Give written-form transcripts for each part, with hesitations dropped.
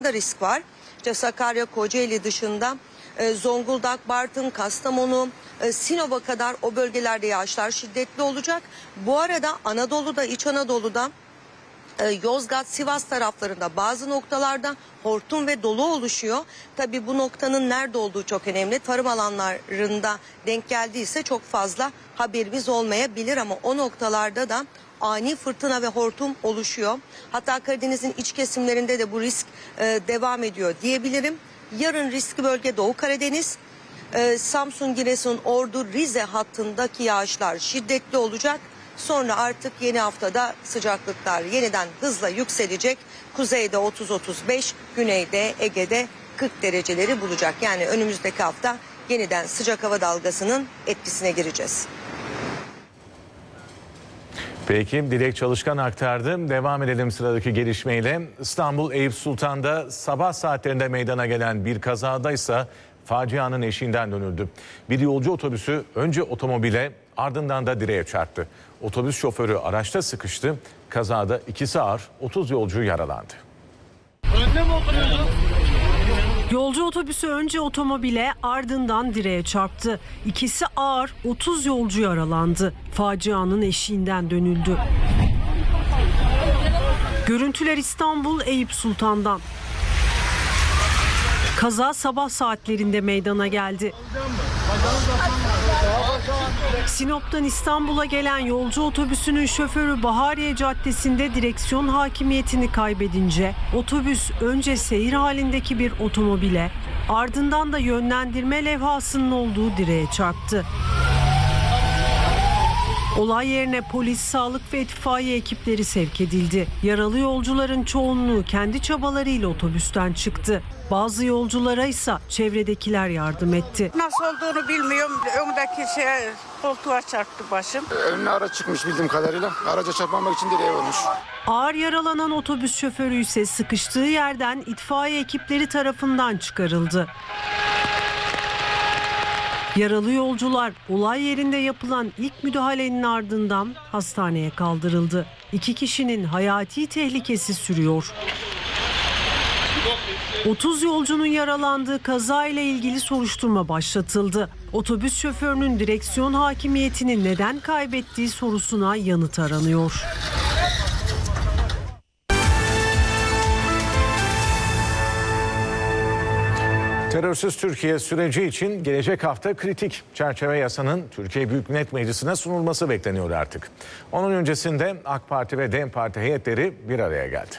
da risk var. İşte Sakarya, Kocaeli dışında Zonguldak, Bartın, Kastamonu, Sinop'a kadar o bölgelerde yağışlar şiddetli olacak. Bu arada Anadolu'da, İç Anadolu'da Yozgat, Sivas taraflarında bazı noktalarda hortum ve dolu oluşuyor. Tabii bu noktanın nerede olduğu çok önemli. Tarım alanlarında denk geldiyse çok fazla haberimiz olmayabilir ama o noktalarda da ani fırtına ve hortum oluşuyor. Hatta Karadeniz'in iç kesimlerinde de bu risk devam ediyor diyebilirim. Yarın riskli bölge Doğu Karadeniz, Samsun, Giresun, Ordu, Rize hattındaki yağışlar şiddetli olacak. Sonra artık yeni haftada sıcaklıklar yeniden hızla yükselecek. Kuzeyde 30-35, güneyde, Ege'de 40 dereceleri bulacak. Yani önümüzdeki hafta yeniden sıcak hava dalgasının etkisine gireceğiz. Peki, Dilek Çalışkan aktardı. Devam edelim sıradaki gelişmeyle. İstanbul Eyüp Sultan'da sabah saatlerinde meydana gelen bir kazadaysa facianın eşiğinden dönüldü. Bir yolcu otobüsü önce otomobile ardından da direğe çarptı. Otobüs şoförü araçta sıkıştı. Kazada ikisi ağır, 30 yolcu yaralandı. Önde mi oturuyorsun? Yolcu otobüsü önce otomobile ardından direğe çarptı. İkisi ağır, 30 yolcu yaralandı. Facianın eşiğinden dönüldü. Görüntüler İstanbul Eyüp Sultan'dan. Kaza sabah saatlerinde meydana geldi. Sinop'tan İstanbul'a gelen yolcu otobüsünün şoförü Bahariye Caddesi'nde direksiyon hakimiyetini kaybedince otobüs önce seyir halindeki bir otomobile ardından da yönlendirme levhasının olduğu direğe çarptı. Olay yerine polis, sağlık ve itfaiye ekipleri sevk edildi. Yaralı yolcuların çoğunluğu kendi çabalarıyla otobüsten çıktı. Bazı yolculara ise çevredekiler yardım etti. Nasıl olduğunu bilmiyorum. Öndeki koltuğa çarptı başım. Önüne araç çıkmış bildiğim kadarıyla. Araca çarpmamak için direğe vurmuş. Ağır yaralanan otobüs şoförü ise sıkıştığı yerden itfaiye ekipleri tarafından çıkarıldı. Yaralı yolcular olay yerinde yapılan ilk müdahalenin ardından hastaneye kaldırıldı. 2 kişinin hayati tehlikesi sürüyor. 30 yolcunun yaralandığı kaza ile ilgili soruşturma başlatıldı. Otobüs şoförünün direksiyon hakimiyetini neden kaybettiği sorusuna yanıt aranıyor. Terörsüz Türkiye süreci için gelecek hafta kritik. Çerçeve yasanın Türkiye Büyük Millet Meclisi'ne sunulması bekleniyor artık. Onun öncesinde AK Parti ve DEM Parti heyetleri bir araya geldi.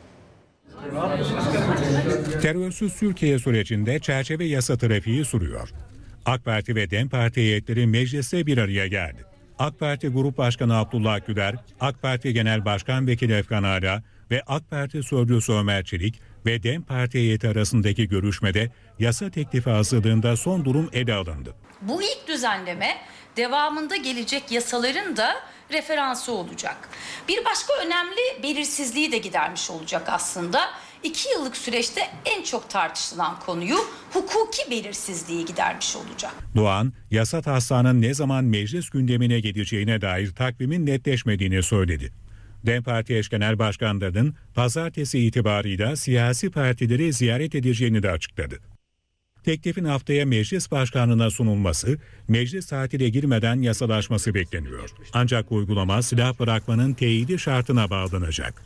Terörsüz Türkiye sürecinde çerçeve yasa trafiği sürüyor. AK Parti ve DEM Parti heyetleri mecliste bir araya geldi. AK Parti Grup Başkanı Abdullah Güler, AK Parti Genel Başkan Vekili Efkan Ala ve AK Parti Sözcüsü Ömer Çelik ve DEM Parti heyeti arasındaki görüşmede yasa teklifi hazırlığında son durum ele alındı. Bu ilk düzenleme devamında gelecek yasaların da referansı olacak. Bir başka önemli belirsizliği de gidermiş olacak aslında. 2 yıllık süreçte en çok tartışılan konuyu hukuki belirsizliği gidermiş olacak. Doğan, yasa taslağının ne zaman meclis gündemine geleceğine dair takvimin netleşmediğini söyledi. DEM Parti eş genel başkanlarının pazartesi itibarıyla siyasi partileri ziyaret edeceğini de açıkladı. Teklifin haftaya meclis başkanlığına sunulması, meclis tatile girmeden yasalaşması bekleniyor. Ancak uygulama silah bırakmanın teyidi şartına bağlanacak.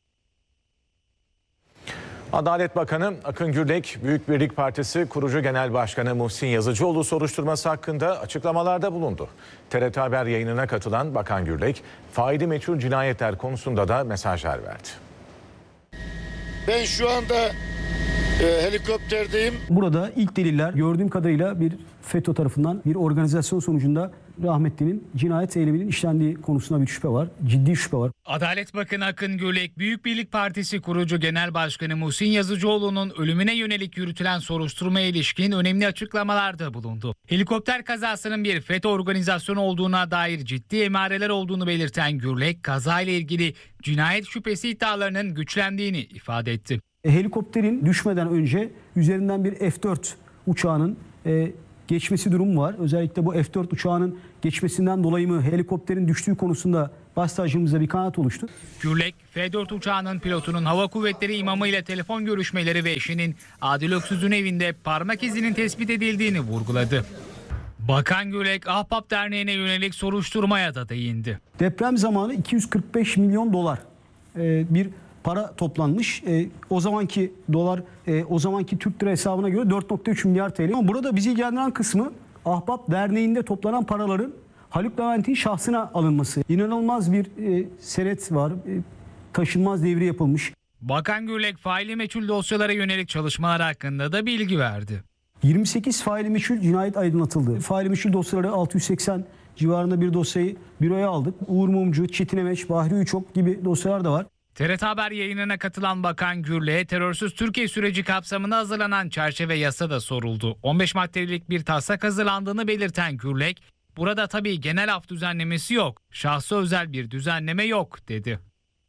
Adalet Bakanı Akın Gürlek, Büyük Birlik Partisi kurucu genel başkanı Muhsin Yazıcıoğlu soruşturması hakkında açıklamalarda bulundu. TRT Haber yayınına katılan Bakan Gürlek, faili meçhul cinayetler konusunda da mesajlar verdi. Ben şu anda helikopterdeyim. Burada ilk deliller gördüğüm kadarıyla bir FETÖ tarafından bir organizasyon sonucunda rahmetlinin cinayet eyleminin işlendiği konusunda bir şüphe var. Ciddi şüphe var. Adalet Bakanı Akın Gürlek, Büyük Birlik Partisi kurucu genel başkanı Muhsin Yazıcıoğlu'nun ölümüne yönelik yürütülen soruşturmaya ilişkin önemli açıklamalarda bulundu. Helikopter kazasının bir FETÖ organizasyonu olduğuna dair ciddi emareler olduğunu belirten Gürlek, kazayla ilgili cinayet şüphesi iddialarının güçlendiğini ifade etti. Helikopterin düşmeden önce üzerinden bir F-4 uçağının geçmesi durumu var. Özellikle bu F-4 uçağının geçmesinden dolayı mı helikopterin düştüğü konusunda başsavcımızda bir kanaat oluştu. Gürlek, F-4 uçağının pilotunun Hava Kuvvetleri imamı ile telefon görüşmeleri ve eşinin Adil Öksüz'ün evinde parmak izinin tespit edildiğini vurguladı. Bakan Gürlek, Ahbap Derneği'ne yönelik soruşturmaya da değindi. Deprem zamanı 245 milyon dolar bir para toplanmış. O zamanki dolar, o zamanki Türk lira hesabına göre 4,3 milyar TL. Ama burada bizi ilgilendiren kısmı Ahbap Derneği'nde toplanan paraların Haluk Levent'in şahsına alınması. İnanılmaz bir senet var. Taşınmaz devri yapılmış. Bakan Gürlek, faili meçhul dosyalara yönelik çalışmalar hakkında da bilgi verdi. 28 faili meçhul cinayet aydınlatıldı. Faili meçhul dosyaları 680 civarında bir dosyayı büroya aldık. Uğur Mumcu, Çetin Emeç, Bahri Üçok gibi dosyalar da var. TRT Haber yayınına katılan Bakan Gürlek'e terörsüz Türkiye süreci kapsamında hazırlanan çerçeve yasa da soruldu. 15 maddelik bir taslak hazırlandığını belirten Gürlek, burada tabii genel af düzenlemesi yok, şahsa özel bir düzenleme yok dedi.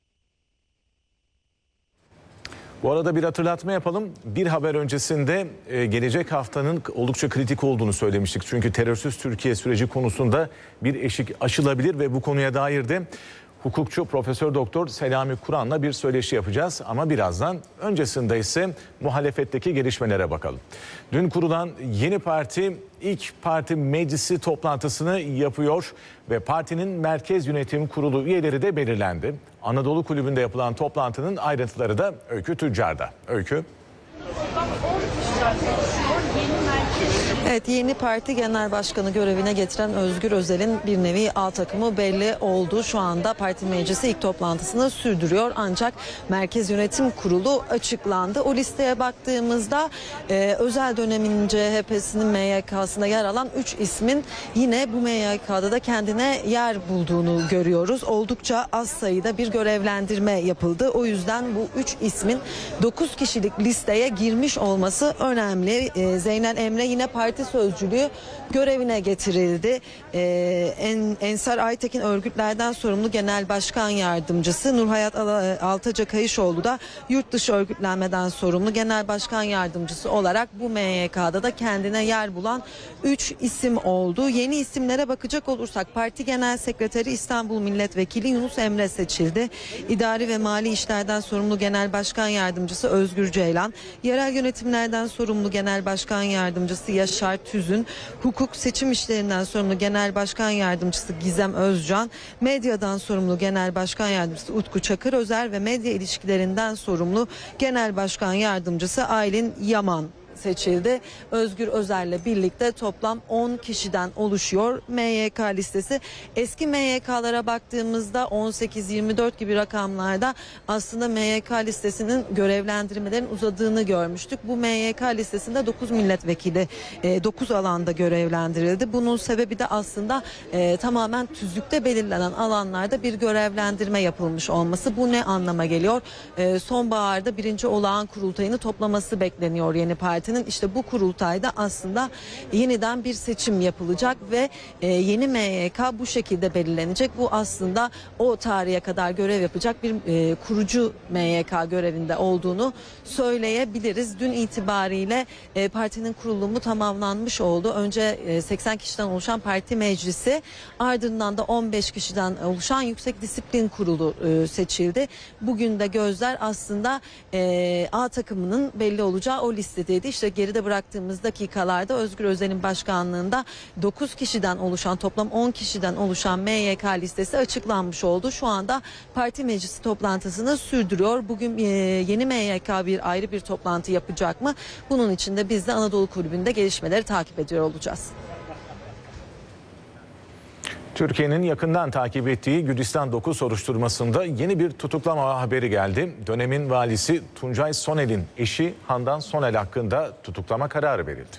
Bu arada bir hatırlatma yapalım. Bir haber öncesinde gelecek haftanın oldukça kritik olduğunu söylemiştik. Çünkü terörsüz Türkiye süreci konusunda bir eşik aşılabilir ve bu konuya dair de hukukçu Profesör Doktor Selami Kur'an'la bir söyleşi yapacağız. Ama birazdan, öncesinde ise muhalefetteki gelişmelere bakalım. Dün kurulan yeni parti ilk parti meclisi toplantısını yapıyor ve partinin merkez yönetim kurulu üyeleri de belirlendi. Anadolu Kulübü'nde yapılan toplantının ayrıntıları da Öykü Tüccar'da. Öykü. Evet, yeni parti genel başkanı görevine getiren Özgür Özel'in bir nevi A takımı belli oldu. Şu anda parti meclisi ilk toplantısını sürdürüyor. Ancak Merkez Yönetim Kurulu açıklandı. O listeye baktığımızda Özel döneminin CHP'sinin MYK'sında yer alan 3 ismin yine bu MYK'da da kendine yer bulduğunu görüyoruz. Oldukça az sayıda bir görevlendirme yapıldı. O yüzden bu 3 ismin 9 kişilik listeye girmiş olması önemli. Zeynel Emre yine parti sözcülüğü görevine getirildi. Ensar Aytekin örgütlerden sorumlu genel başkan yardımcısı, Nurhayat Altaca Kayışoğlu da yurt dışı örgütlenmeden sorumlu genel başkan yardımcısı olarak bu MYK'da da kendine yer bulan 3 isim oldu. Yeni isimlere bakacak olursak parti genel sekreteri İstanbul Milletvekili Yunus Emre seçildi. İdari ve mali işlerden sorumlu genel başkan yardımcısı Özgür Ceylan, yerel yönetimlerden sorumlu genel başkan yardımcısı Yaşar Tüzün, hukuk seçim işlerinden sorumlu genel başkan yardımcısı Gizem Özcan, medyadan sorumlu genel başkan yardımcısı Utku Çakır Özer ve medya ilişkilerinden sorumlu genel başkan yardımcısı Aylin Yaman seçildi. Özgür Özel'le birlikte toplam 10 kişiden oluşuyor MYK listesi. Eski MYK'lara baktığımızda 18-24 gibi rakamlarda aslında MYK listesinin görevlendirmelerin uzadığını görmüştük. Bu MYK listesinde 9 milletvekili 9 alanda görevlendirildi. Bunun sebebi de aslında tamamen tüzükte belirlenen alanlarda bir görevlendirme yapılmış olması. Bu ne anlama geliyor? Sonbaharda 1. olağan kurultayını toplaması bekleniyor yeni parti. İşte bu kurultayda aslında yeniden bir seçim yapılacak ve yeni MYK bu şekilde belirlenecek. Bu aslında o tarihe kadar görev yapacak bir kurucu MYK görevinde olduğunu söyleyebiliriz. Dün itibariyle partinin kurulumu tamamlanmış oldu. Önce 80 kişiden oluşan parti meclisi, ardından da 15 kişiden oluşan Yüksek Disiplin Kurulu seçildi. Bugün de gözler aslında A takımının belli olacağı o listedeydi. İşte geride bıraktığımız dakikalarda Özgür Özel'in başkanlığında 9 kişiden oluşan, toplam 10 kişiden oluşan MYK listesi açıklanmış oldu. Şu anda parti meclisi toplantısını sürdürüyor. Bugün yeni MYK ayrı bir toplantı yapacak mı? Bunun için de biz de Anadolu Kulübü'nde gelişmeleri takip ediyor olacağız. Türkiye'nin yakından takip ettiği Gülistan 9 soruşturmasında yeni bir tutuklama haberi geldi. Dönemin valisi Tuncay Sonel'in eşi Handan Sonel hakkında tutuklama kararı verildi.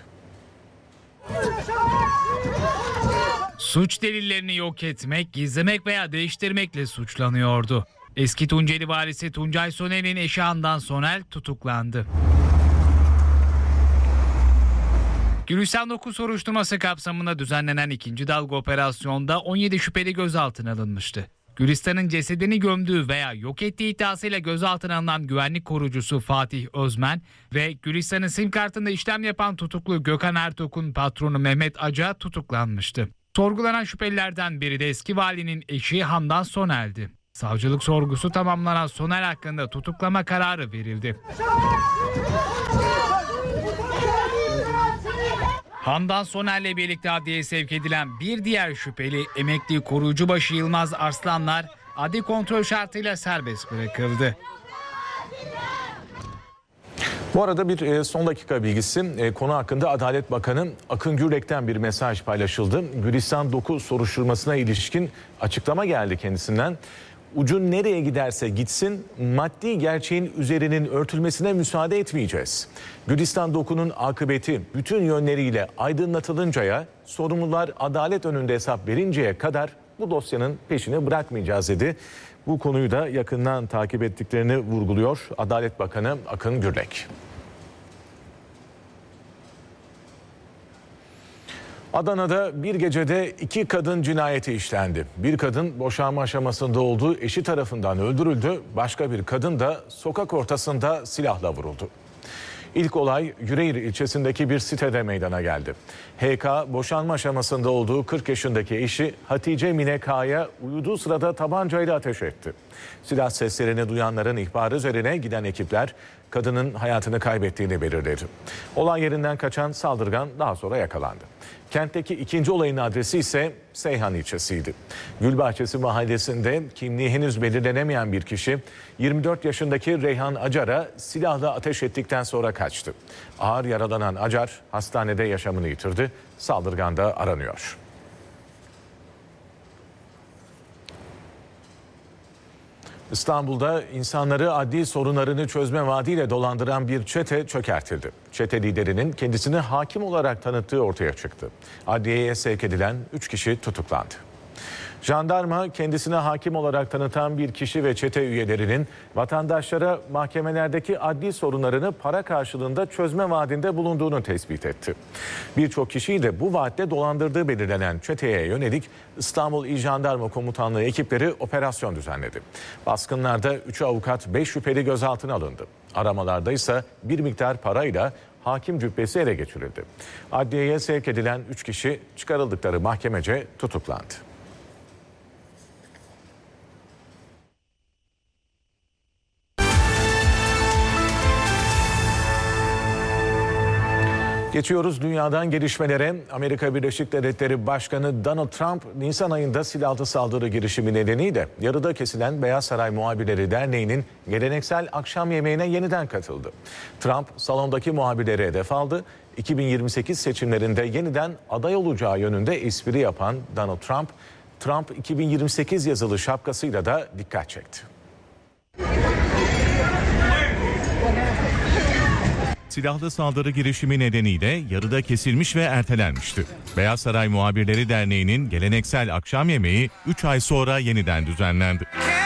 Suç delillerini yok etmek, gizlemek veya değiştirmekle suçlanıyordu. Eski Tunceli valisi Tuncay Sonel'in eşi Handan Sonel tutuklandı. Gülistan 9 soruşturması kapsamında düzenlenen ikinci dalga operasyonda 17 şüpheli gözaltına alınmıştı. Gülistan'ın cesedini gömdüğü veya yok ettiği iddiasıyla gözaltına alınan güvenlik korucusu Fatih Özmen ve Gülistan'ın sim kartında işlem yapan tutuklu Gökhan Ertok'un patronu Mehmet Aca tutuklanmıştı. Sorgulanan şüphelilerden biri de eski valinin eşi Handan Soner'di. Savcılık sorgusu tamamlanan Soner hakkında tutuklama kararı verildi. Handan Soner'le birlikte adliyeye sevk edilen bir diğer şüpheli emekli koruyucubaşı Yılmaz Arslanlar adli kontrol şartıyla serbest bırakıldı. Bu arada bir son dakika bilgisi. Konu hakkında Adalet Bakanı Akın Gürlek'ten bir mesaj paylaşıldı. Gülistan Doku soruşturmasına ilişkin açıklama geldi kendisinden. Ucun nereye giderse gitsin maddi gerçeğin üzerinin örtülmesine müsaade etmeyeceğiz. Gülistan Doku'nun akıbeti bütün yönleriyle aydınlatılıncaya, sorumlular adalet önünde hesap verinceye kadar bu dosyanın peşini bırakmayacağız dedi. Bu konuyu da yakından takip ettiklerini vurguluyor Adalet Bakanı Akın Gürlek. Adana'da bir gecede 2 kadın cinayeti işlendi. Bir kadın boşanma aşamasında olduğu eşi tarafından öldürüldü. Başka bir kadın da sokak ortasında silahla vuruldu. İlk olay Yüreğir ilçesindeki bir sitede meydana geldi. HK boşanma aşamasında olduğu 40 yaşındaki eşi Hatice Mine K'ya uyuduğu sırada tabancayla ateş etti. Silah seslerini duyanların ihbarı üzerine giden ekipler kadının hayatını kaybettiğini belirledi. Olay yerinden kaçan saldırgan daha sonra yakalandı. Kentteki ikinci olayın adresi ise Seyhan ilçesiydi. Gülbahçesi mahallesinde kimliği henüz belirlenemeyen bir kişi 24 yaşındaki Reyhan Acar'a silahla ateş ettikten sonra kaçtı. Ağır yaralanan Acar hastanede yaşamını yitirdi. Saldırgan da aranıyor. İstanbul'da insanları adli sorunlarını çözme vaadiyle dolandıran bir çete çökertildi. Çete liderinin kendisini hakim olarak tanıttığı ortaya çıktı. Adliyeye sevk edilen 3 kişi tutuklandı. Jandarma kendisine hakim olarak tanıtan bir kişi ve çete üyelerinin vatandaşlara mahkemelerdeki adli sorunlarını para karşılığında çözme vaadinde bulunduğunu tespit etti. Birçok kişiyi de bu vaatle dolandırdığı belirlenen çeteye yönelik İstanbul İl Jandarma Komutanlığı ekipleri operasyon düzenledi. Baskınlarda 3 avukat 5 şüpheli gözaltına alındı. Aramalarda ise bir miktar parayla hakim cübbesi ele geçirildi. Adliyeye sevk edilen 3 kişi çıkarıldıkları mahkemece tutuklandı. Geçiyoruz dünyadan gelişmelere. Amerika Birleşik Devletleri Başkanı Donald Trump, Nisan ayında silahlı saldırı girişimi nedeniyle yarıda kesilen Beyaz Saray Muhabirleri Derneği'nin geleneksel akşam yemeğine yeniden katıldı. Trump salondaki muhabirlere hedef aldı. 2028 seçimlerinde yeniden aday olacağı yönünde espri yapan Donald Trump 2028 yazılı şapkasıyla da dikkat çekti. Silahlı saldırı girişimi nedeniyle yarıda kesilmiş ve ertelenmişti. Beyaz Saray Muhabirleri Derneği'nin geleneksel akşam yemeği 3 ay sonra yeniden düzenlendi.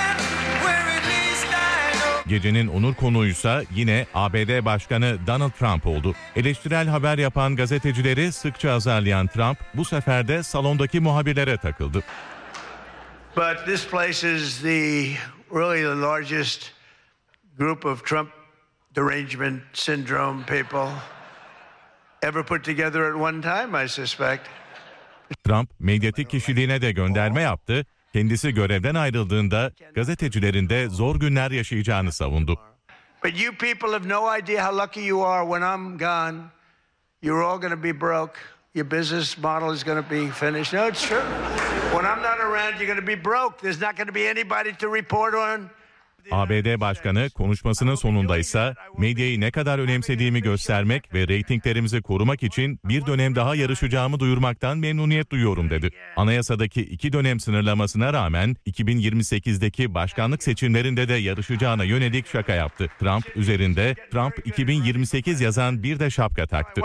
Gecenin onur konuğuysa yine ABD Başkanı Donald Trump oldu. Eleştirel haber yapan gazetecileri sıkça azarlayan Trump bu sefer de salondaki muhabirlere takıldı. But this place is really the largest group of Trump derangement syndrome people ever put together at one time, I suspect. Trump medyatik kişiliğine de gönderme yaptı. Kendisi görevden ayrıldığında gazetecilerin de zor günler yaşayacağını savundu. But you people have no idea how lucky you are when I'm gone. You're all going to be broke. Your business model is going to be finished. No, it's true. When I'm not around, you're going to be broke. There's not going to be anybody to report on. ABD Başkanı konuşmasının sonunda ise medyayı ne kadar önemsediğimi göstermek ve reytinglerimizi korumak için bir dönem daha yarışacağımı duyurmaktan memnuniyet duyuyorum dedi. Anayasadaki 2 dönem sınırlamasına rağmen 2028'deki başkanlık seçimlerinde de yarışacağına yönelik şaka yaptı. Trump üzerinde Trump 2028 yazan bir de şapka taktı.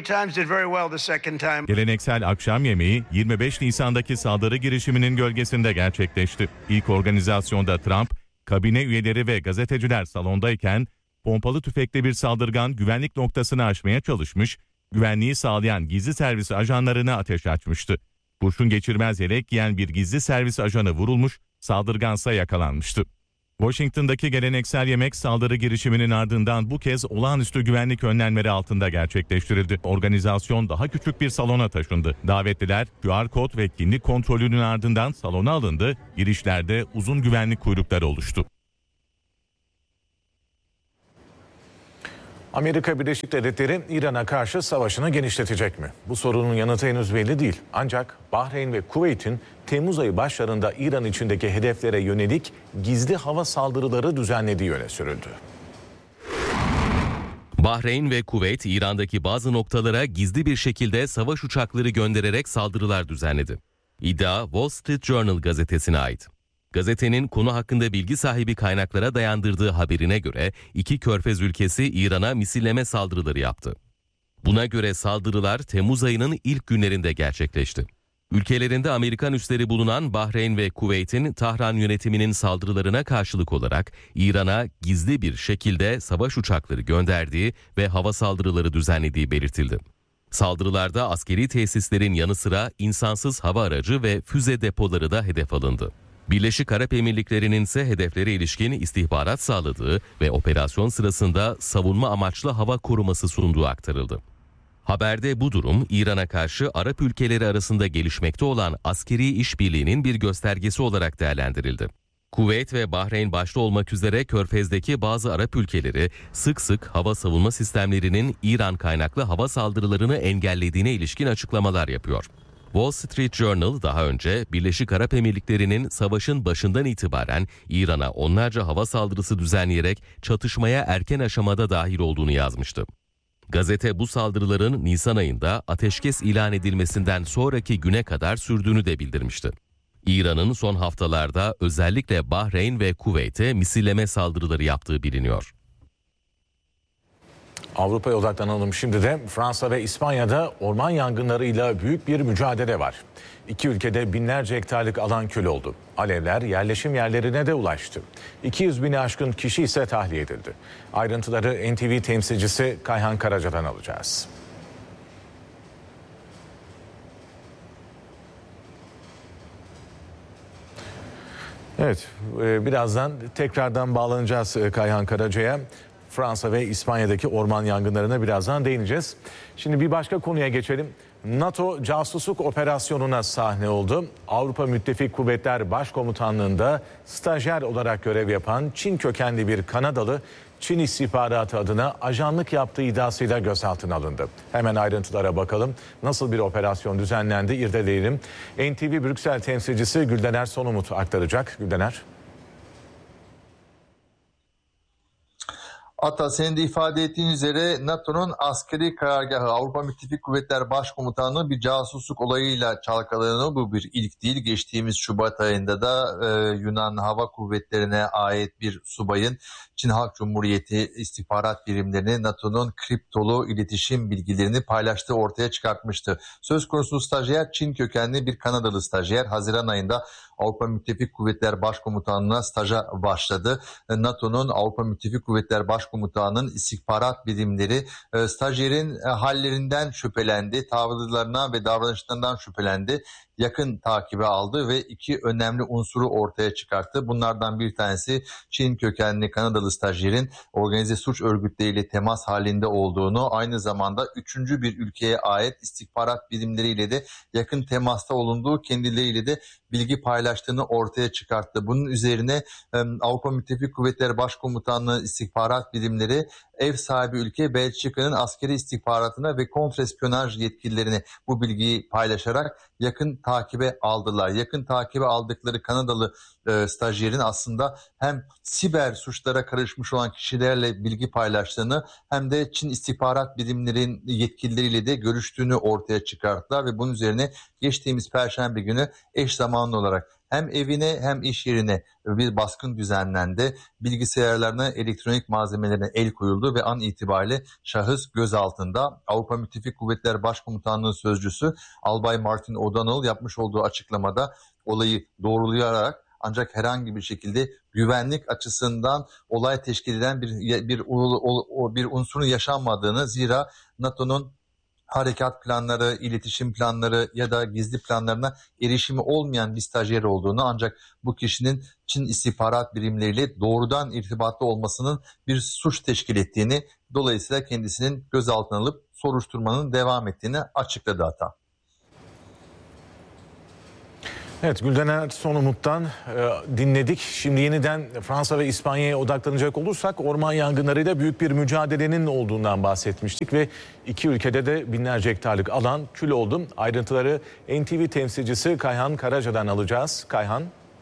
Geleneksel akşam yemeği 25 Nisan'daki saldırı girişiminin gölgesinde gerçekleşti. İlk organizasyonda Trump, kabine üyeleri ve gazeteciler salondayken pompalı tüfekle bir saldırgan güvenlik noktasını aşmaya çalışmış, güvenliği sağlayan gizli servis ajanlarına ateş açmıştı. Kurşun geçirmez yelek giyen bir gizli servis ajanı vurulmuş, Saldırgansa yakalanmıştı. Washington'daki geleneksel yemek saldırı girişiminin ardından bu kez olağanüstü güvenlik önlemleri altında gerçekleştirildi. Organizasyon daha küçük bir salona taşındı. Davetliler QR kod ve kimlik kontrolünün ardından salona alındı. Girişlerde uzun güvenlik kuyrukları oluştu. Amerika Birleşik Devletleri İran'a karşı savaşını genişletecek mi? Bu sorunun yanıtı henüz belli değil. Ancak Bahreyn ve Kuveyt'in Temmuz ayı başlarında İran içindeki hedeflere yönelik gizli hava saldırıları düzenlediği öne sürüldü. Bahreyn ve Kuveyt, İran'daki bazı noktalara gizli bir şekilde savaş uçakları göndererek saldırılar düzenledi. İddia Wall Street Journal gazetesine ait. Gazetenin konu hakkında bilgi sahibi kaynaklara dayandırdığı haberine göre iki körfez ülkesi İran'a misilleme saldırıları yaptı. Buna göre saldırılar Temmuz ayının ilk günlerinde gerçekleşti. Ülkelerinde Amerikan üsleri bulunan Bahreyn ve Kuveyt'in Tahran yönetiminin saldırılarına karşılık olarak İran'a gizli bir şekilde savaş uçakları gönderdiği ve hava saldırıları düzenlediği belirtildi. Saldırılarda askeri tesislerin yanı sıra insansız hava aracı ve füze depoları da hedef alındı. Birleşik Arap Emirlikleri'nin ise hedeflere ilişkin istihbarat sağladığı ve operasyon sırasında savunma amaçlı hava koruması sunduğu aktarıldı. Haberde bu durum İran'a karşı Arap ülkeleri arasında gelişmekte olan askeri işbirliğinin bir göstergesi olarak değerlendirildi. Kuveyt ve Bahreyn başta olmak üzere Körfez'deki bazı Arap ülkeleri sık sık hava savunma sistemlerinin İran kaynaklı hava saldırılarını engellediğine ilişkin açıklamalar yapıyor. Wall Street Journal daha önce Birleşik Arap Emirlikleri'nin savaşın başından itibaren İran'a onlarca hava saldırısı düzenleyerek çatışmaya erken aşamada dahil olduğunu yazmıştı. Gazete bu saldırıların Nisan ayında ateşkes ilan edilmesinden sonraki güne kadar sürdüğünü de bildirmişti. İran'ın son haftalarda özellikle Bahreyn ve Kuveyt'e misilleme saldırıları yaptığı biliniyor. Avrupa'ya odaklanalım şimdi de. Fransa ve İspanya'da orman yangınlarıyla büyük bir mücadele var. İki ülkede binlerce hektarlık alan kül oldu. Alevler yerleşim yerlerine de ulaştı. 200 bini aşkın kişi ise tahliye edildi. Ayrıntıları NTV temsilcisi Kayhan Karaca'dan alacağız. Evet, birazdan tekrardan bağlanacağız Kayhan Karaca'ya. Fransa ve İspanya'daki orman yangınlarına birazdan değineceğiz. Şimdi bir başka konuya geçelim. NATO casusluk operasyonuna sahne oldu. Avrupa Müttefik Kuvvetler Başkomutanlığı'nda stajyer olarak görev yapan Çin kökenli bir Kanadalı Çin istihbaratı adına ajanlık yaptığı iddiasıyla gözaltına alındı. Hemen ayrıntılara bakalım. Nasıl bir operasyon düzenlendi irdeleyelim. NTV Brüksel temsilcisi Güldener Sonumut aktaracak. Güldener. Ata, senin de ifade ettiğin üzere NATO'nun askeri karargahı Avrupa Müttefik Kuvvetler Başkomutanlığı bir casusluk olayıyla çalkalanıyor. Bu bir ilk değil. Geçtiğimiz Şubat ayında da Yunan Hava Kuvvetleri'ne ait bir subayın Çin Halk Cumhuriyeti istihbarat birimlerine NATO'nun kriptolu iletişim bilgilerini paylaştığı ortaya çıkartmıştı. Söz konusu stajyer Çin kökenli bir Kanadalı stajyer. Haziran ayında Avrupa Müttefik Kuvvetler Başkomutanlığı'na staja başladı. NATO'nun Avrupa Müttefik Kuvvetler Başkomutanlığı'nın istihbarat birimleri stajyerin hallerinden şüphelendi, tavırlarına ve davranışlarından şüphelendi. Yakın takibe aldı ve iki önemli unsuru ortaya çıkarttı. Bunlardan bir tanesi Çin kökenli Kanadalı stajyerin organize suç örgütleriyle temas halinde olduğunu, aynı zamanda üçüncü bir ülkeye ait istihbarat birimleriyle de yakın temasta olunduğu, kendileriyle de bilgi paylaştığını ortaya çıkarttı. Bunun üzerine Avrupa Müttefik Kuvvetleri Başkomutanlığı istihbarat birimleri ev sahibi ülke Belçika'nın askeri istihbaratına ve kontrespiyonaj yetkililerine bu bilgiyi paylaşarak yakın takibe aldılar. Yakın takibe aldıkları Kanadalı stajyerin aslında hem siber suçlara karışmış olan kişilerle bilgi paylaştığını hem de Çin istihbarat birimlerin yetkilileriyle de görüştüğünü ortaya çıkarttılar ve bunun üzerine geçtiğimiz Perşembe günü eş zamanlı olarak hem evine hem iş yerine bir baskın düzenlendi. Bilgisayarlarına, elektronik malzemelerine el koyuldu ve an itibariyle şahıs gözaltında. Avrupa Müttefik Kuvvetler Başkomutanlığı sözcüsü Albay Martin O'Donnell yapmış olduğu açıklamada olayı doğrulayarak ancak herhangi bir şekilde güvenlik açısından olay teşkil eden bir unsurun yaşanmadığını, zira NATO'nun harekat planları, iletişim planları ya da gizli planlarına erişimi olmayan bir stajyer olduğunu, ancak bu kişinin Çin istihbarat birimleriyle doğrudan irtibatlı olmasının bir suç teşkil ettiğini, dolayısıyla kendisinin gözaltına alıp soruşturmanın devam ettiğini açıkladı Ata. Evet, Gülden Son Umut'tan dinledik. Şimdi yeniden Fransa ve İspanya'ya odaklanacak olursak orman yangınlarıyla büyük bir mücadelenin olduğundan bahsetmiştik ve iki ülkede de binlerce hektarlık alan kül oldu. Ayrıntıları NTV temsilcisi Kayhan Karaca'dan alacağız. Kayhan.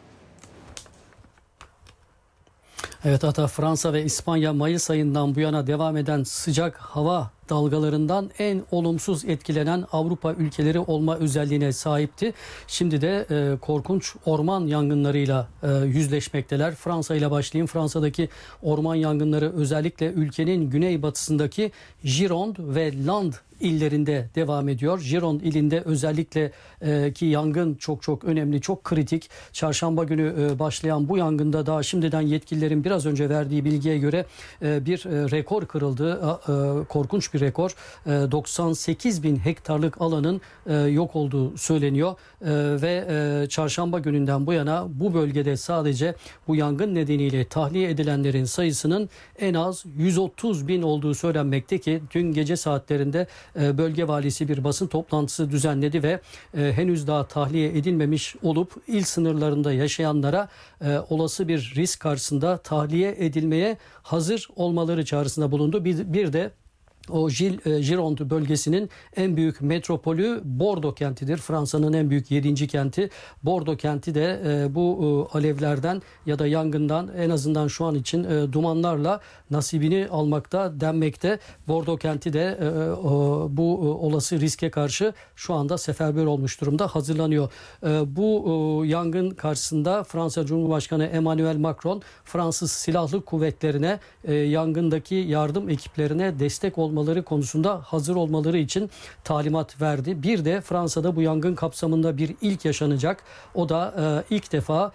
Evet Ata, Fransa ve İspanya Mayıs ayından bu yana devam eden sıcak hava dalgalarından en olumsuz etkilenen Avrupa ülkeleri olma özelliğine sahipti. Şimdi de korkunç orman yangınlarıyla yüzleşmekteler. Fransa ile başlayayım. Fransa'daki orman yangınları özellikle ülkenin güneybatısındaki Gironde ve Land illerinde devam ediyor. Gironde ilinde özellikle ki yangın çok önemli, çok kritik. Çarşamba günü başlayan bu yangında daha şimdiden yetkililerin biraz önce verdiği bilgiye göre bir rekor kırıldı. Korkunç bir rekor. 98 bin hektarlık alanın yok olduğu söyleniyor ve çarşamba gününden bu yana bu bölgede sadece bu yangın nedeniyle tahliye edilenlerin sayısının en az 130 bin olduğu söylenmekte ki dün gece saatlerinde bölge valisi bir basın toplantısı düzenledi ve henüz daha tahliye edilmemiş olup il sınırlarında yaşayanlara olası bir risk karşısında tahliye edilmeye hazır olmaları çağrısında bulundu. Bir de o Gironde bölgesinin en büyük metropolü Bordeaux kentidir. Fransa'nın en büyük 7. kenti. Bordeaux kenti de bu alevlerden ya da yangından en azından şu an için dumanlarla nasibini almakta denmekte. Bordeaux kenti de bu olası riske karşı şu anda seferber olmuş durumda, hazırlanıyor. Bu yangın karşısında Fransa Cumhurbaşkanı Emmanuel Macron Fransız Silahlı Kuvvetlerine yangındaki yardım ekiplerine destek olmaları konusunda hazır olmaları için talimat verdi. Bir de Fransa'da bu yangın kapsamında bir ilk yaşanacak. O da ilk defa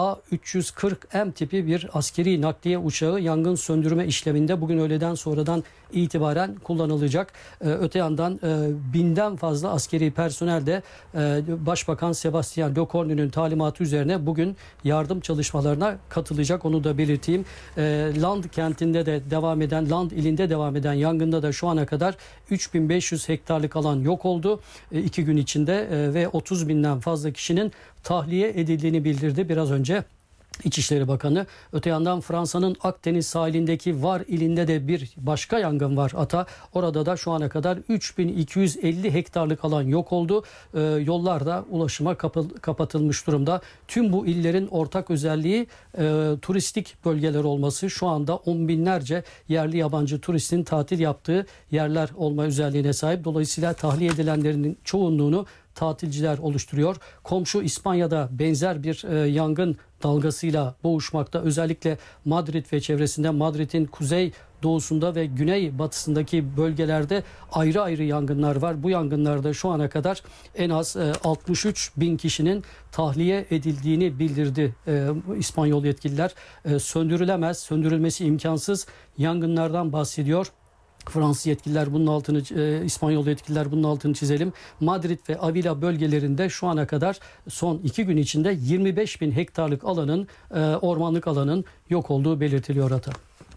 A340M tipi bir askeri nakliye uçağı yangın söndürme işleminde bugün öğleden sonradan itibaren kullanılacak. Öte yandan 1000'den fazla askeri personel de Başbakan Sébastien Lecornu'nun talimatı üzerine bugün yardım çalışmalarına katılacak. Onu da belirteyim. Land kentinde de devam eden, Land ilinde devam eden yangında da şu ana kadar 3500 hektarlık alan yok oldu. 2 gün içinde ve 30 binden fazla kişinin tahliye edildiğini bildirdi biraz önce İçişleri Bakanı. Öte yandan Fransa'nın Akdeniz sahilindeki Var ilinde de bir başka yangın var Ata. Orada da şu ana kadar 3250 hektarlık alan yok oldu. Yollar da ulaşıma kapatılmış durumda. Tüm bu illerin ortak özelliği turistik bölgeler olması. Şu anda on binlerce yerli yabancı turistin tatil yaptığı yerler olma özelliğine sahip. Dolayısıyla tahliye edilenlerin çoğunluğunu tatilciler oluşturuyor. Komşu İspanya'da benzer bir yangın dalgasıyla boğuşmakta. Özellikle Madrid ve çevresinde, Madrid'in kuzey doğusunda ve güney batısındaki bölgelerde ayrı ayrı yangınlar var. Bu yangınlarda şu ana kadar en az 63 bin kişinin tahliye edildiğini bildirdi İspanyol yetkililer. Söndürülmesi imkansız yangınlardan bahsediyor. Fransız yetkililer bunun altını, İspanyol yetkililer bunun altını çizelim. Madrid ve Avila bölgelerinde şu ana kadar son 2 gün içinde 25 bin hektarlık alanın, ormanlık alanın yok olduğu belirtiliyor Ata.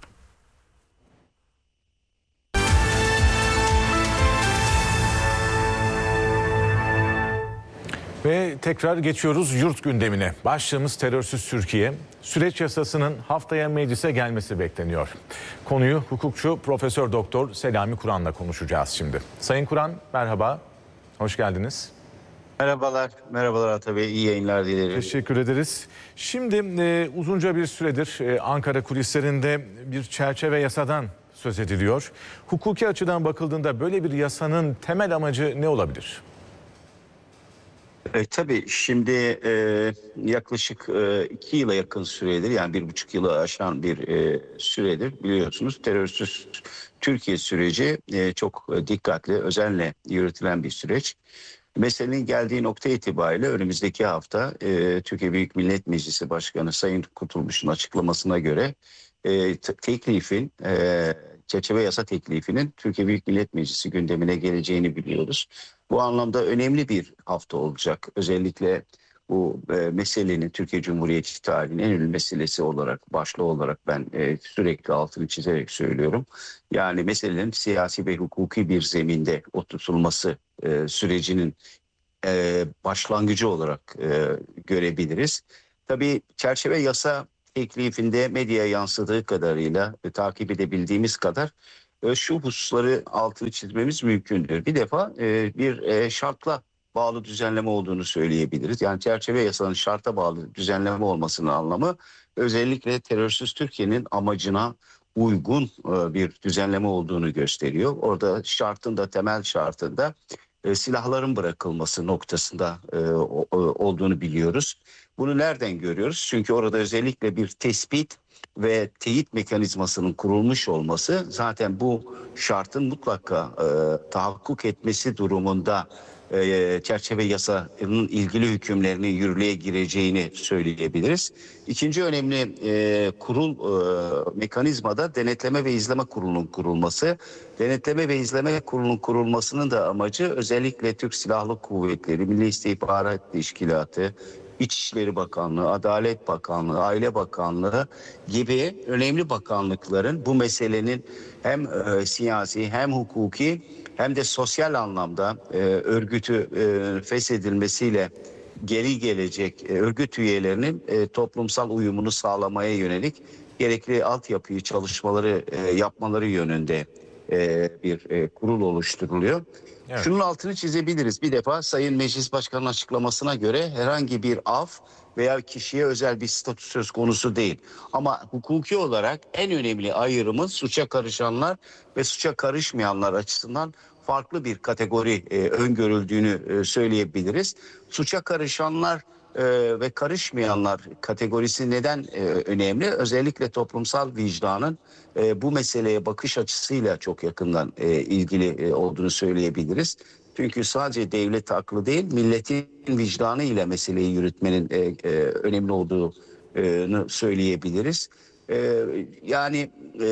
Ve tekrar geçiyoruz yurt gündemine. Başlığımız terörsüz Türkiye. Süreç yasasının haftaya meclise gelmesi bekleniyor. Konuyu hukukçu Profesör Doktor Selami Kur'an'la konuşacağız şimdi. Sayın Kur'an merhaba, hoş geldiniz. Merhabalar Ata Bey, iyi yayınlar dilerim. Teşekkür ederiz. Şimdi uzunca bir süredir Ankara kulislerinde bir çerçeve yasadan söz ediliyor. Hukuki açıdan bakıldığında böyle bir yasanın temel amacı ne olabilir? Tabii şimdi yaklaşık 2 yıla yakın süredir, yani 1,5 yılı aşan bir süredir biliyorsunuz terörsüz Türkiye süreci çok dikkatli, özenle yürütülen bir süreç. Meselenin geldiği nokta itibariyle önümüzdeki hafta Türkiye Büyük Millet Meclisi Başkanı Sayın Kurtulmuş'un açıklamasına göre teklifin çerçeve yasa teklifinin Türkiye Büyük Millet Meclisi gündemine geleceğini biliyoruz. Bu anlamda önemli bir hafta olacak. Özellikle bu meselenin Türkiye Cumhuriyeti tarihinin en önemli meselesi olarak, başlığı olarak ben sürekli altını çizerek söylüyorum. Yani meselenin siyasi ve hukuki bir zeminde oturtulması sürecinin başlangıcı olarak görebiliriz. Tabii çerçeve yasa teklifinde medyaya yansıdığı kadarıyla takip edebildiğimiz kadar şu hususları altını çizmemiz mümkündür. Bir defa bir şartla bağlı düzenleme olduğunu söyleyebiliriz. Yani çerçeve yasanın şarta bağlı düzenleme olmasının anlamı özellikle terörsüz Türkiye'nin amacına uygun bir düzenleme olduğunu gösteriyor. Orada şartın da temel şartında silahların bırakılması noktasında olduğunu biliyoruz. Bunu nereden görüyoruz? Çünkü orada özellikle bir tespit ve teyit mekanizmasının kurulmuş olması zaten bu şartın mutlaka tahakkuk etmesi durumunda çerçeve yasanın ilgili hükümlerinin yürürlüğe gireceğini söyleyebiliriz. İkinci önemli kurul mekanizmada denetleme ve izleme kurulunun kurulması. Denetleme ve izleme kurulunun kurulmasının da amacı özellikle Türk Silahlı Kuvvetleri, Milli İstihbarat Teşkilatı, İçişleri Bakanlığı, Adalet Bakanlığı, Aile Bakanlığı gibi önemli bakanlıkların bu meselenin hem siyasi hem hukuki hem de sosyal anlamda örgütü feshedilmesiyle geri gelecek örgüt üyelerinin toplumsal uyumunu sağlamaya yönelik gerekli altyapıyı çalışmaları yapmaları yönünde bir kurul oluşturuluyor. Evet. Şunun altını çizebiliriz. Bir defa Sayın Meclis Başkanı'nın açıklamasına göre herhangi bir af veya kişiye özel bir statü söz konusu değil. Ama hukuki olarak en önemli ayrımın suça karışanlar ve suça karışmayanlar açısından farklı bir kategori öngörüldüğünü söyleyebiliriz. Suça karışanlar ve karışmayanlar kategorisi neden önemli? Özellikle toplumsal vicdanın bu meseleye bakış açısıyla çok yakından ilgili olduğunu söyleyebiliriz. Çünkü sadece devlet haklı değil, milletin vicdanı ile meseleyi yürütmenin önemli olduğunu söyleyebiliriz. Yani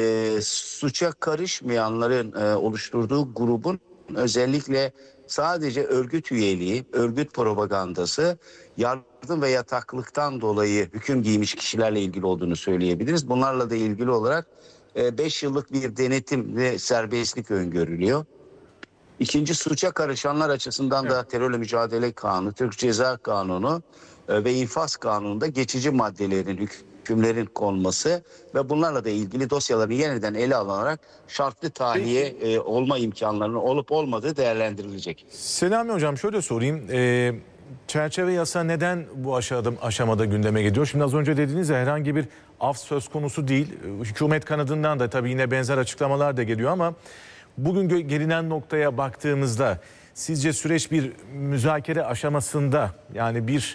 suça karışmayanların oluşturduğu grubun özellikle sadece örgüt üyeliği, örgüt propagandası, yardım ve yataklıktan dolayı hüküm giymiş kişilerle ilgili olduğunu söyleyebiliriz. Bunlarla da ilgili olarak 5 yıllık bir denetim ve serbestlik öngörülüyor. İkinci, suça karışanlar açısından da terörle mücadele kanunu, Türk Ceza Kanunu ve infaz kanununda geçici maddelerin, hükümlerin konması ve bunlarla da ilgili dosyaların yeniden ele alınarak şartlı tahliye olma imkanlarının olup olmadığı değerlendirilecek. Selami Hocam şöyle sorayım. Çerçeve yasa neden bu aşamada gündeme geliyor? Şimdi az önce dediğiniz ya herhangi bir af söz konusu değil. Hükümet kanadından da tabii yine benzer açıklamalar da geliyor ama bugün gelinen noktaya baktığımızda sizce süreç bir müzakere aşamasında, yani bir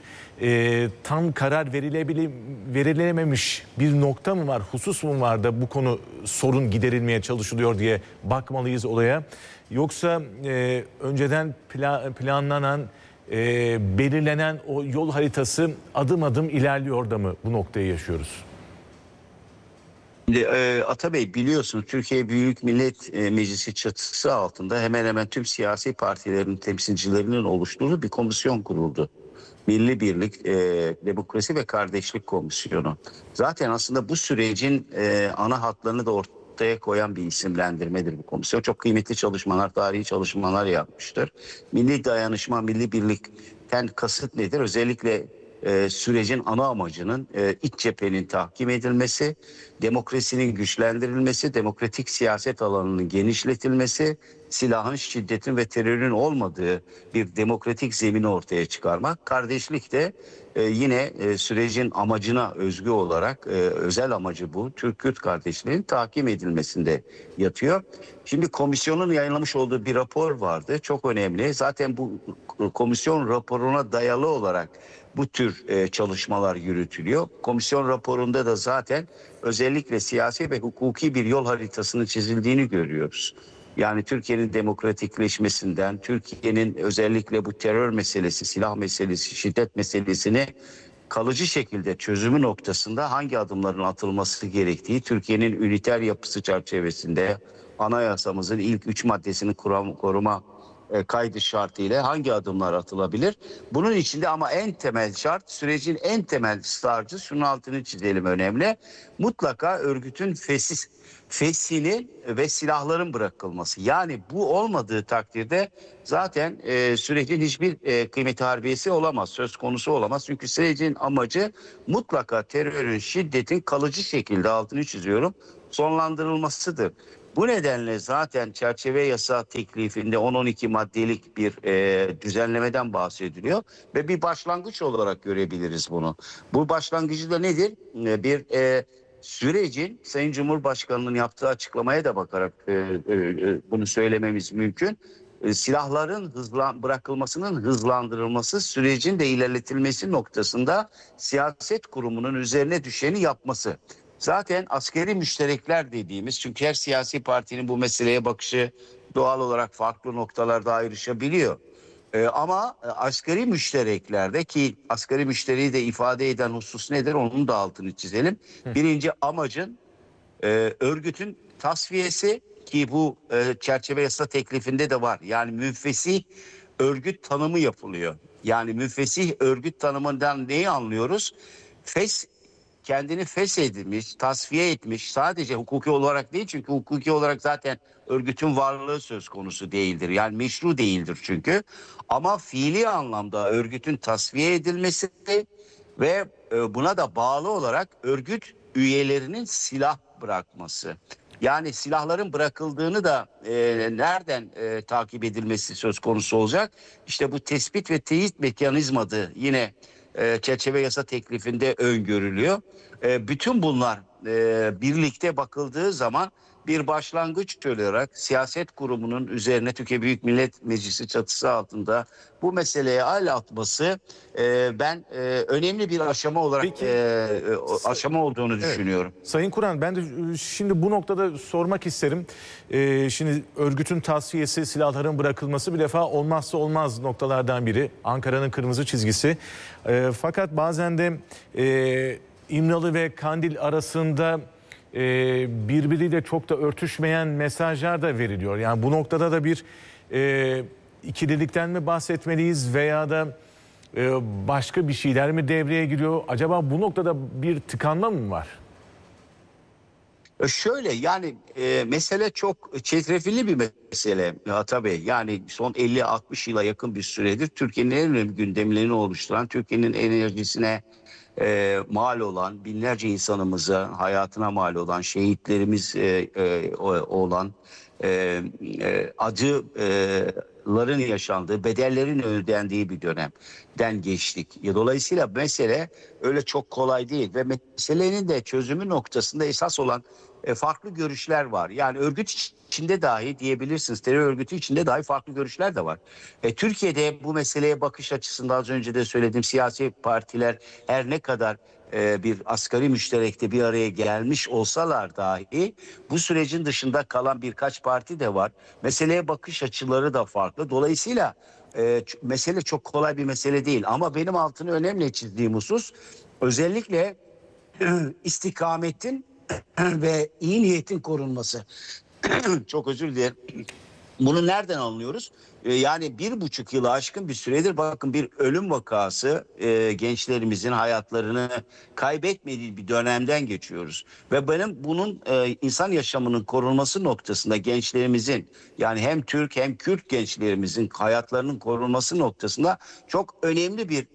tam karar verilememiş bir nokta mı var, husus mu var da bu konu sorun giderilmeye çalışılıyor diye bakmalıyız olaya? Yoksa önceden planlanan, belirlenen o yol haritası adım adım ilerliyor da mı bu noktayı yaşıyoruz? Şimdi Atabey, biliyorsunuz Türkiye Büyük Millet Meclisi çatısı altında hemen hemen tüm siyasi partilerin temsilcilerinin oluşturduğu bir komisyon kuruldu. Milli Birlik, Demokrasi ve Kardeşlik Komisyonu. Zaten aslında bu sürecin ana hatlarını da ortaya koyan bir isimlendirmedir bu komisyon. Çok kıymetli çalışmalar, tarihi çalışmalar yapmıştır. Milli dayanışma, milli birlikten kasıt nedir? Özellikle sürecin ana amacının iç cephenin tahkim edilmesi, demokrasinin güçlendirilmesi, demokratik siyaset alanının genişletilmesi, silahın, şiddetin ve terörün olmadığı bir demokratik zemini ortaya çıkarmak. Kardeşlik de yine sürecin amacına özgü olarak özel amacı bu. Türk-Kürt kardeşliğinin tahkim edilmesinde yatıyor. Şimdi komisyonun yayınlamış olduğu bir rapor vardı. Çok önemli. Zaten bu komisyon raporuna dayalı olarak bu tür çalışmalar yürütülüyor. Komisyon raporunda da zaten özellikle siyasi ve hukuki bir yol haritasının çizildiğini görüyoruz. Yani Türkiye'nin demokratikleşmesinden, Türkiye'nin özellikle bu terör meselesi, silah meselesi, şiddet meselesini kalıcı şekilde çözümü noktasında hangi adımların atılması gerektiği, Türkiye'nin üniter yapısı çerçevesinde anayasamızın ilk 3 maddesini koruma kaydı şartıyla hangi adımlar atılabilir? Bunun içinde ama en temel şart, sürecin en temel startı, şunun altını çizelim, önemli. Mutlaka örgütün feshinin ve silahların bırakılması. Yani bu olmadığı takdirde zaten sürecin hiçbir kıymeti harbiyesi olamaz, söz konusu olamaz. Çünkü sürecin amacı mutlaka terörün, şiddetin kalıcı şekilde, altını çiziyorum, sonlandırılmasıdır. Bu nedenle zaten çerçeve yasa teklifinde 10-12 maddelik bir düzenlemeden bahsediliyor ve bir başlangıç olarak görebiliriz bunu. Bu başlangıcı da nedir? Bir sürecin, Sayın Cumhurbaşkanı'nın yaptığı açıklamaya da bakarak bunu söylememiz mümkün. Silahların bırakılmasının hızlandırılması, sürecin de ilerletilmesi noktasında siyaset kurumunun üzerine düşeni yapması. Zaten askeri müşterekler dediğimiz, çünkü her siyasi partinin bu meseleye bakışı doğal olarak farklı noktalarda ayrışabiliyor. Ama asgari müştereklerde, ki asgari müşteriyi de ifade eden husus nedir, onun da altını çizelim. Birinci amacın örgütün tasfiyesi, ki bu çerçeve yasa teklifinde de var. Yani müfesih örgüt tanımı yapılıyor. Yani müfesih örgüt tanımından neyi anlıyoruz? Kendini feshedilmiş, tasfiye etmiş, sadece hukuki olarak değil, çünkü hukuki olarak zaten örgütün varlığı söz konusu değildir. Yani meşru değildir çünkü. Ama fiili anlamda örgütün tasfiye edilmesi ve buna da bağlı olarak örgüt üyelerinin silah bırakması. Yani silahların bırakıldığını da nereden takip edilmesi söz konusu olacak? İşte bu tespit ve teyit mekanizması yine çerçeve yasa teklifinde öngörülüyor. Bütün bunlar birlikte bakıldığı zaman bir başlangıç olarak siyaset kurumunun üzerine Türkiye Büyük Millet Meclisi çatısı altında bu meseleye el atması ben önemli bir aşama olarak aşama olduğunu düşünüyorum. Sayın Kur'an, ben de şimdi bu noktada sormak isterim. Şimdi örgütün tasfiyesi, silahların bırakılması bir defa olmazsa olmaz noktalardan biri. Ankara'nın kırmızı çizgisi. Fakat bazen de İmralı ve Kandil arasında birbiriyle çok da örtüşmeyen mesajlar da veriliyor. Yani bu noktada da bir ikililikten mi bahsetmeliyiz veya da başka bir şeyler mi devreye giriyor? Acaba bu noktada bir tıkanma mı var? Şöyle, yani mesele çok çetrefilli bir mesele tabii. Yani son 50-60 yıla yakın bir süredir Türkiye'nin en önemli gündemlerini oluşturan, Türkiye'nin enerjisine mal olan, binlerce insanımıza hayatına mal olan, şehitlerimiz olan, acıların yaşandığı, bedellerin ödendiği bir dönemden geçtik. Dolayısıyla mesele öyle çok kolay değil ve meselenin de çözümü noktasında esas olan farklı görüşler var. Yani örgüt içinde dahi diyebilirsiniz, terör örgütü içinde dahi farklı görüşler de var. Türkiye'de bu meseleye bakış açısında az önce de söylediğim siyasi partiler her ne kadar bir asgari müşterekte bir araya gelmiş olsalar dahi bu sürecin dışında kalan birkaç parti de var. Meseleye bakış açıları da farklı. Dolayısıyla mesele çok kolay bir mesele değil. Ama benim altını önemli çizdiğim husus özellikle istikametin ve iyi niyetin korunması. Çok özür dilerim. Bunu nereden anlıyoruz? Yani 1,5 yılı aşkın bir süredir bakın bir ölüm vakası, gençlerimizin hayatlarını kaybetmediği bir dönemden geçiyoruz. Ve benim bunun insan yaşamının korunması noktasında gençlerimizin, yani hem Türk hem Kürt gençlerimizin hayatlarının korunması noktasında çok önemli bir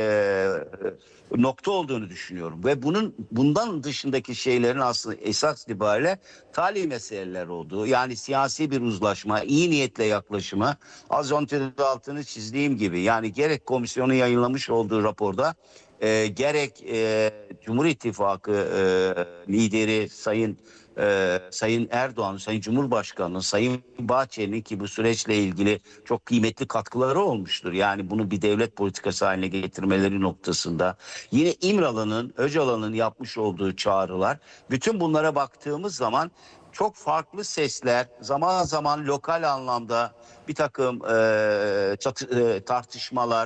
nokta olduğunu düşünüyorum. Ve bundan dışındaki şeylerin aslında esas itibariyle tali meseleler olduğu, yani siyasi bir uzlaşma, iyi niyetle yaklaşımı, az önce de altını çizdiğim gibi, yani gerek komisyonun yayınlamış olduğu raporda gerek Cumhur İttifakı lideri Sayın Erdoğan, Sayın Cumhurbaşkanı, Sayın Bahçeli'nin ki bu süreçle ilgili çok kıymetli katkıları olmuştur. Yani bunu bir devlet politikası haline getirmeleri noktasında. Yine İmralı'nın, Öcalan'ın yapmış olduğu çağrılar. Bütün bunlara baktığımız zaman çok farklı sesler, zaman zaman lokal anlamda bir takım tartışmalar,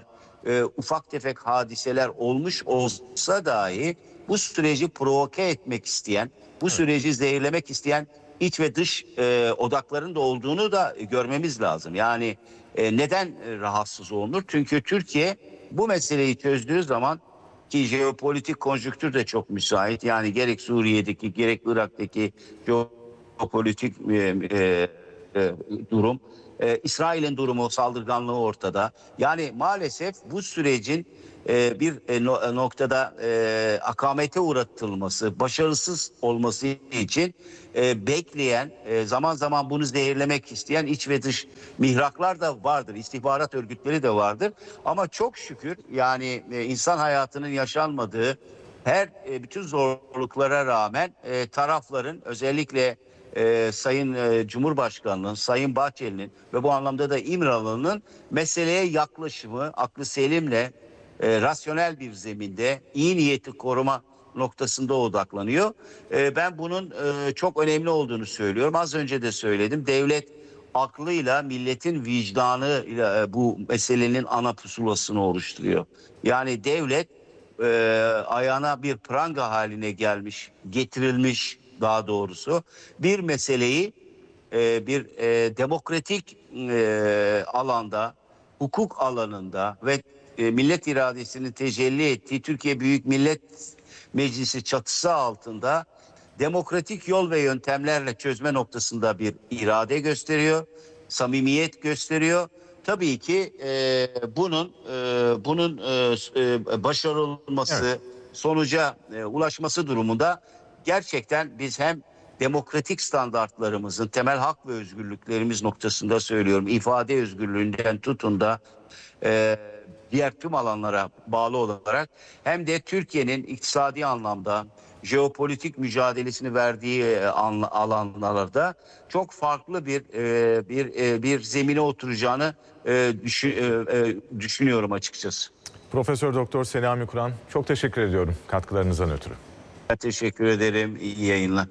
ufak tefek hadiseler olmuş olsa dahi bu süreci provoke etmek isteyen, bu süreci zehirlemek isteyen iç ve dış odakların da olduğunu da görmemiz lazım. Yani neden rahatsız olunur? Çünkü Türkiye bu meseleyi çözdüğü zaman, ki jeopolitik konjüktür de çok müsait. Yani gerek Suriye'deki gerek Irak'taki jeopolitik durum, İsrail'in durumu, saldırganlığı ortada. Yani maalesef bu sürecin bir noktada akamete uğratılması, başarısız olması için bekleyen, zaman zaman bunu zehirlemek isteyen iç ve dış mihraklar da vardır. İstihbarat örgütleri de vardır. Ama çok şükür yani insan hayatının yaşanmadığı bütün zorluklara rağmen tarafların, özellikle Sayın Cumhurbaşkanı'nın, Sayın Bahçeli'nin ve bu anlamda da İmralı'nın meseleye yaklaşımı aklı selimle, rasyonel bir zeminde iyi niyeti koruma noktasında odaklanıyor. Ben bunun çok önemli olduğunu söylüyorum. Az önce de söyledim. Devlet aklıyla, milletin vicdanıyla bu meselenin ana pusulasını oluşturuyor. Yani devlet ayağına bir pranga haline getirilmiş daha doğrusu bir meseleyi bir demokratik alanda, hukuk alanında ve millet iradesinin tecelli ettiği Türkiye Büyük Millet Meclisi çatısı altında demokratik yol ve yöntemlerle çözme noktasında bir irade gösteriyor, samimiyet gösteriyor. Tabii ki bunun başarılması, sonuca ulaşması durumunda gerçekten biz hem demokratik standartlarımızın, temel hak ve özgürlüklerimiz noktasında söylüyorum, ifade özgürlüğünden tutun da diğer tüm alanlara bağlı olarak, hem de Türkiye'nin iktisadi anlamda jeopolitik mücadelesini verdiği alanlarda çok farklı bir zemine oturacağını düşünüyorum açıkçası. Profesör Doktor Selami Kur'an, çok teşekkür ediyorum katkılarınızdan ötürü. Ben teşekkür ederim. İyi yayınlar.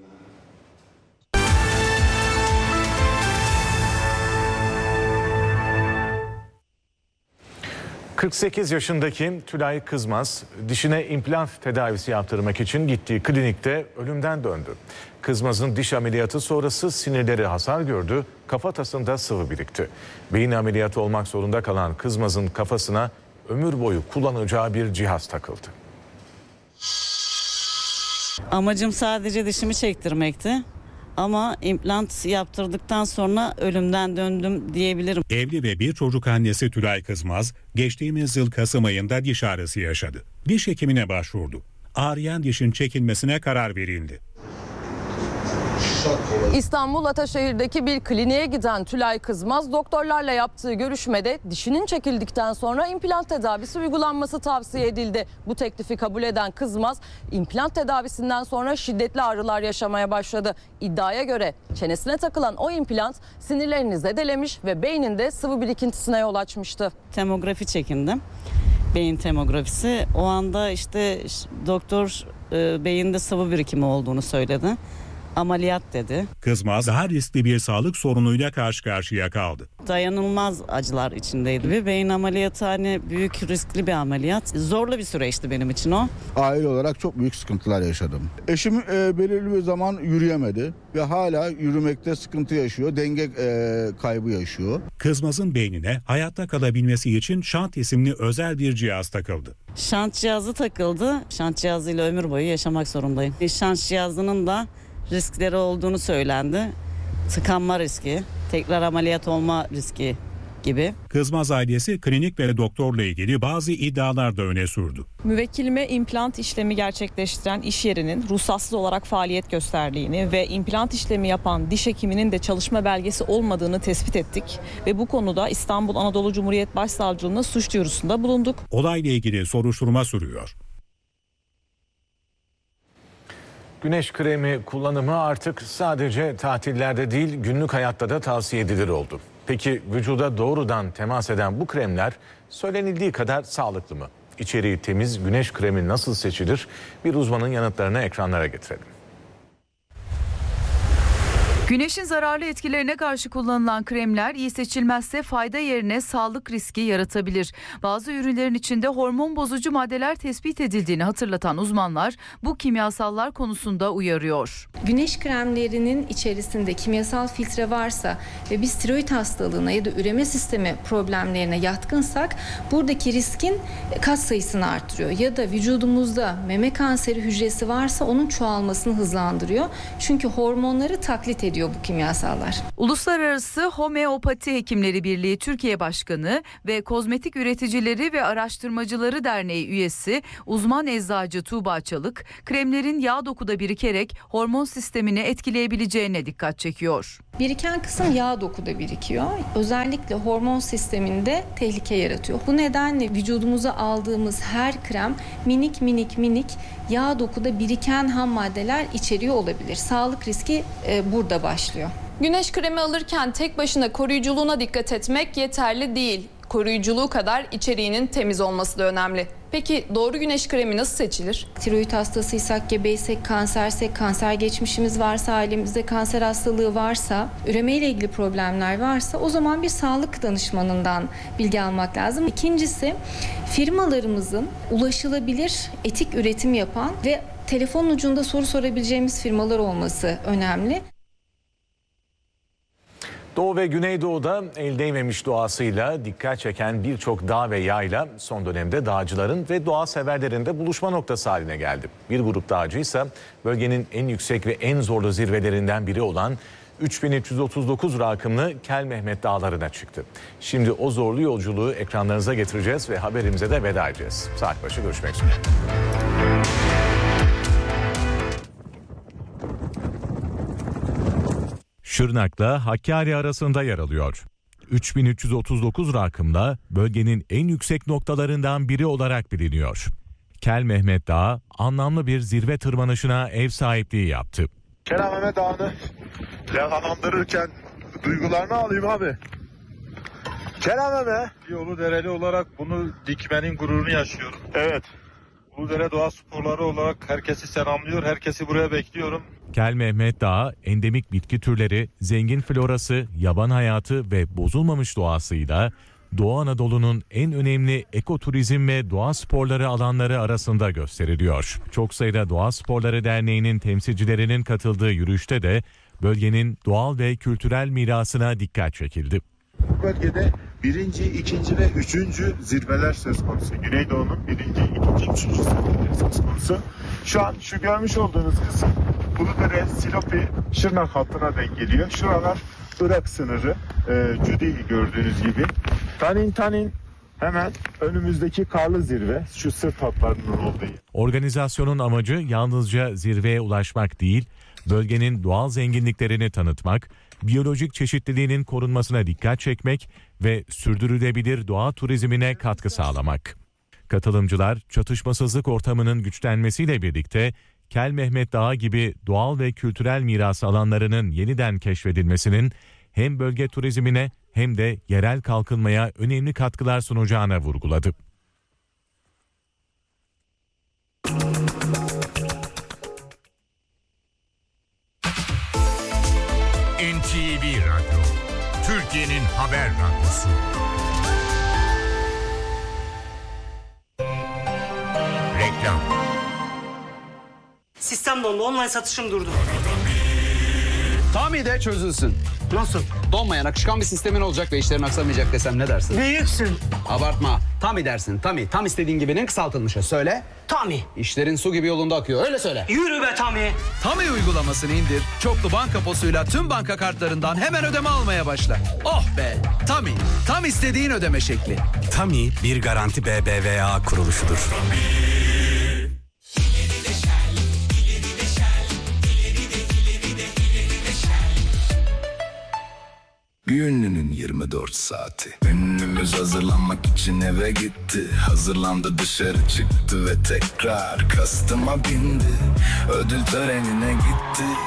...48 yaşındaki Tülay Kızmaz, dişine implant tedavisi yaptırmak için gittiği klinikte ölümden döndü. Kızmaz'ın diş ameliyatı sonrası sinirleri hasar gördü, kafatasında sıvı birikti. Beyin ameliyatı olmak zorunda kalan Kızmaz'ın kafasına ömür boyu kullanacağı bir cihaz takıldı. Amacım sadece dişimi çektirmekti. Ama implant yaptırdıktan sonra ölümden döndüm diyebilirim. Evli ve bir çocuk annesi Tülay Kızmaz, geçtiğimiz yıl Kasım ayında diş ağrısı yaşadı. Diş hekimine başvurdu. Ağrıyan dişin çekilmesine karar verildi. İstanbul Ataşehir'deki bir kliniğe giden Tülay Kızmaz, doktorlarla yaptığı görüşmede dişinin çekildikten sonra implant tedavisi uygulanması tavsiye edildi. Bu teklifi kabul eden Kızmaz, implant tedavisinden sonra şiddetli ağrılar yaşamaya başladı. İddiaya göre çenesine takılan o implant sinirlerini zedelemiş ve beyninde sıvı birikintisine yol açmıştı. Tomografi çekindim. Beyin tomografisi. O anda işte doktor beyinde sıvı birikimi olduğunu söyledi. Ameliyat dedi. Kızmaz daha riskli bir sağlık sorunuyla karşı karşıya kaldı. Dayanılmaz acılar içindeydi ve beyin ameliyatı büyük riskli bir ameliyat. Zorlu bir süreçti benim için o. Aile olarak çok büyük sıkıntılar yaşadım. Eşim belirli bir zaman yürüyemedi ve hala yürümekte sıkıntı yaşıyor. Denge kaybı yaşıyor. Kızmaz'ın beynine hayatta kalabilmesi için şant isimli özel bir cihaz takıldı. Şant cihazı takıldı. Şant cihazıyla ömür boyu yaşamak zorundayım. Şant cihazının da riskleri olduğunu söylendi. Tıkanma riski, tekrar ameliyat olma riski gibi. Kızmaz ailesi klinik ve doktorla ilgili bazı iddialar da öne sürdü. Müvekkilime implant işlemi gerçekleştiren iş yerinin ruhsatsız olarak faaliyet gösterdiğini ve implant işlemi yapan diş hekiminin de çalışma belgesi olmadığını tespit ettik. Ve bu konuda İstanbul Anadolu Cumhuriyet Başsavcılığına suç duyurusunda bulunduk. Olayla ilgili soruşturma sürüyor. Güneş kremi kullanımı artık sadece tatillerde değil, günlük hayatta da tavsiye edilir oldu. Peki vücuda doğrudan temas eden bu kremler söylenildiği kadar sağlıklı mı? İçeriği temiz güneş kremi nasıl seçilir? Bir uzmanın yanıtlarını ekranlara getirelim. Güneşin zararlı etkilerine karşı kullanılan kremler iyi seçilmezse fayda yerine sağlık riski yaratabilir. Bazı ürünlerin içinde hormon bozucu maddeler tespit edildiğini hatırlatan uzmanlar bu kimyasallar konusunda uyarıyor. Güneş kremlerinin içerisinde kimyasal filtre varsa ve biz tiroid hastalığına ya da üreme sistemi problemlerine yatkınsak buradaki riskin kat sayısını artırıyor. Ya da vücudumuzda meme kanseri hücresi varsa onun çoğalmasını hızlandırıyor. Çünkü hormonları taklit ediyor bu kimyasallar. Uluslararası Homeopati Hekimleri Birliği Türkiye Başkanı ve Kozmetik Üreticileri ve Araştırmacıları Derneği üyesi uzman eczacı Tuğba Çalık, kremlerin yağ dokuda birikerek hormon sistemini etkileyebileceğine dikkat çekiyor. Biriken kısım yağ dokuda birikiyor. Özellikle hormon sisteminde tehlike yaratıyor. Bu nedenle vücudumuza aldığımız her krem minik yağ dokuda biriken ham maddeler içeriyor olabilir. Sağlık riski burada başlıyor. Güneş kremi alırken tek başına koruyuculuğuna dikkat etmek yeterli değil. Koruyuculuğu kadar içeriğinin temiz olması da önemli. Peki doğru güneş kremi nasıl seçilir? Tiroid hastasıysak, gebeysek, kansersek, kanser geçmişimiz varsa, ailemizde kanser hastalığı varsa, üremeyle ilgili problemler varsa o zaman bir sağlık danışmanından bilgi almak lazım. İkincisi, firmalarımızın ulaşılabilir, etik üretim yapan ve telefon ucunda soru sorabileceğimiz firmalar olması önemli. Doğu ve Güneydoğu'da el değmemiş doğasıyla dikkat çeken birçok dağ ve yayla son dönemde dağcıların ve doğa severlerin de buluşma noktası haline geldi. Bir grup dağcı ise bölgenin en yüksek ve en zorlu zirvelerinden biri olan 3339 rakımlı Kelmehmet Dağları'na çıktı. Şimdi o zorlu yolculuğu ekranlarınıza getireceğiz ve haberimize de veda edeceğiz. Saat başı görüşmek üzere. Şırnak'la Hakkari arasında yer alıyor. 3339 rakımla bölgenin en yüksek noktalarından biri olarak biliniyor. Kelmehmet Dağı anlamlı bir zirve tırmanışına ev sahipliği yaptı. Kelmehmet Dağı'nı yakalandırırken duygularını alayım abi. Kelmehmet. Uludereli olarak bunu dikmenin gururunu yaşıyorum. Evet. Uludere Doğa Sporları olarak herkesi selamlıyor, herkesi buraya bekliyorum. Kelmehmet Dağı endemik bitki türleri, zengin florası, yaban hayatı ve bozulmamış doğasıyla Doğu Anadolu'nun en önemli ekoturizm ve doğa sporları alanları arasında gösteriliyor. Çok sayıda Doğa Sporları Derneği'nin temsilcilerinin katıldığı yürüyüşte de bölgenin doğal ve kültürel mirasına dikkat çekildi. Bu bölgede birinci, ikinci ve üçüncü zirveler söz konusu. Güneydoğu'nun birinci, ikinci, üçüncü zirveleri söz konusu. Şu an şu görmüş olduğunuz kısım Uludere, Silopi, Şırnak hattına denk geliyor. Şuralar Irak sınırı, Cudi gördüğünüz gibi. Tanin hemen önümüzdeki karlı zirve, şu sırt hatlarının olduğu. Organizasyonun amacı yalnızca zirveye ulaşmak değil, bölgenin doğal zenginliklerini tanıtmak, biyolojik çeşitliliğinin korunmasına dikkat çekmek ve sürdürülebilir doğa turizmine katkı sağlamak. Katılımcılar çatışmasızlık ortamının güçlenmesiyle birlikte Kelmehmet Dağı gibi doğal ve kültürel miras alanlarının yeniden keşfedilmesinin hem bölge turizmine hem de yerel kalkınmaya önemli katkılar sunacağına vurguladı. NTV Radyo, Türkiye'nin haber radyosu. Reklam. Sistem dondu, online satışım durdu. Tam iyi de çözülsün. Nasıl? Donmayan akışkan bir sistemin olacak ve işlerin aksamayacak desem ne dersin? Büyüksün. Abartma. Tami dersin. Tami. Tam istediğin gibinin kısaltılmışı. Söyle. Tami. İşlerin su gibi yolunda akıyor. Öyle söyle. Yürü be Tami. Tami uygulamasını indir. Çoklu banka posuyla tüm banka kartlarından hemen ödeme almaya başla. Oh be. Tami. Tam istediğin ödeme şekli. Tami bir Garanti BBVA kuruluşudur. Bir ünlünün 24 saati. Ünlümüz hazırlanmak için eve gitti. Hazırlandı, dışarı çıktı ve tekrar kastıma bindi. Ödül törenine gitti.